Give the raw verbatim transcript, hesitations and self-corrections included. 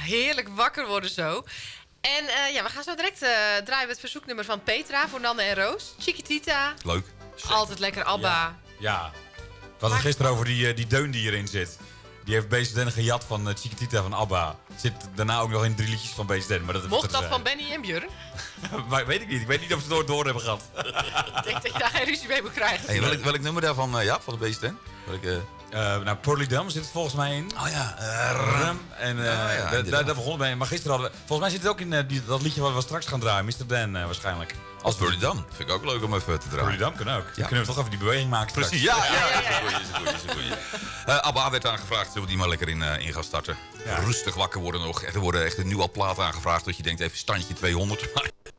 heerlijk wakker worden zo. En uh, ja, we gaan zo direct uh, draaien we het verzoeknummer van Petra voor Nanne en Roos. Chiquitita. Leuk. Zeker. Altijd lekker ABBA. Ja. ja. We hadden het gisteren over die, die deun die hierin zit. Die heeft Beest Den gejat van uh, Chiquitita van ABBA. Zit daarna ook nog in drie liedjes van Beest Den. Maar dat Mocht dat van Benny en Björn? Maar weet ik niet. Ik weet niet of ze het door, door hebben gehad. Ik denk dat je daar geen ruzie mee moet krijgen. Hey, welk, welk nummer daarvan, uh, ja, van de Beest Den? Welk, uh... Uh, nou, Polydam zit het volgens mij in. Oh ja. Uh, Rum. En uh, ja, ja, daar, daar begon het mee. Maar gisteren hadden we... Volgens mij zit het ook in uh, die, dat liedje wat we straks gaan draaien. mister Dan uh, waarschijnlijk. Als Polydam. Vind ik ook leuk om even te draaien. Polydam kan ook. Dan Ja. kunnen we toch even die beweging maken. Precies, straks. ja, ja, ja, ja, ja. Is een goeie, is een goeie, is een goeie. Uh, ABBA werd aangevraagd, zullen we die maar lekker in, uh, in gaan starten. Ja. Rustig wakker worden nog. Er worden echt een nu al plaat aangevraagd dat je denkt even standje tweehonderd.